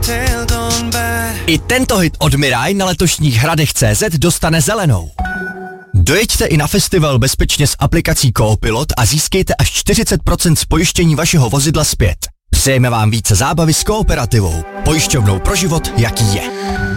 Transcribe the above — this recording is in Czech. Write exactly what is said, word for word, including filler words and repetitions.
I tento hit od Mirai na letošních hradech tečka cé zet dostane zelenou. Dojeďte i na festival bezpečně s aplikací Coopilot a získejte až čtyřicet procent z pojištění vašeho vozidla zpět. Přejeme vám více zábavy s Kooperativou, pojišťovnou pro život, jaký je.